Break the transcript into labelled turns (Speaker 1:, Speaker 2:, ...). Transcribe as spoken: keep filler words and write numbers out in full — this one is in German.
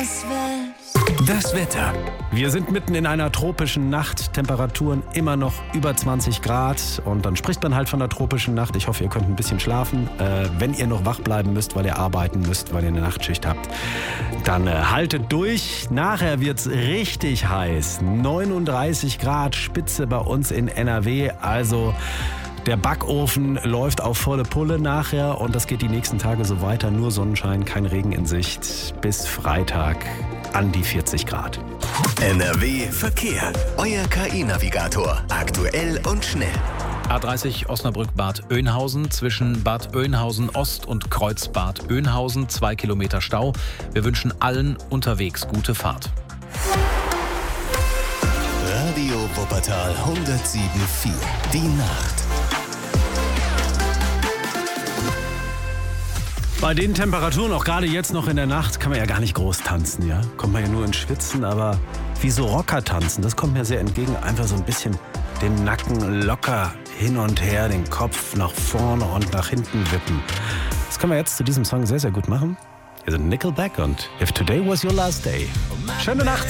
Speaker 1: Das Wetter. Wir sind mitten in einer tropischen Nacht. Temperaturen immer noch über zwanzig Grad. Und dann spricht man halt von der tropischen Nacht. Ich hoffe, ihr könnt ein bisschen schlafen. Äh, wenn ihr noch wach bleiben müsst, weil ihr arbeiten müsst, weil ihr eine Nachtschicht habt, dann äh, haltet durch. Nachher wird's richtig heiß. neununddreißig Grad Spitze bei uns in N R W. Also der Backofen läuft auf volle Pulle nachher. Und das geht die nächsten Tage so weiter. Nur Sonnenschein, kein Regen in Sicht. Bis Freitag an die vierzig Grad.
Speaker 2: N R W Verkehr. Euer K I-Navigator. Aktuell und schnell.
Speaker 3: A dreißig Osnabrück-Bad Oeynhausen zwischen Bad Oeynhausen Ost und Kreuzbad Oeynhausen. Zwei Kilometer Stau. Wir wünschen allen unterwegs gute Fahrt.
Speaker 2: Radio Wuppertal hundertsieben Komma vier. Die Nacht.
Speaker 1: Bei den Temperaturen, auch gerade jetzt noch in der Nacht, kann man ja gar nicht groß tanzen, ja? Kommt man ja nur ins Schwitzen, aber wie so Rocker tanzen, das kommt mir sehr entgegen. Einfach so ein bisschen den Nacken locker hin und her, den Kopf nach vorne und nach hinten wippen. Das können wir jetzt zu diesem Song sehr, sehr gut machen. Hier sind Nickelback und If Today Was Your Last Day. Schöne Nacht!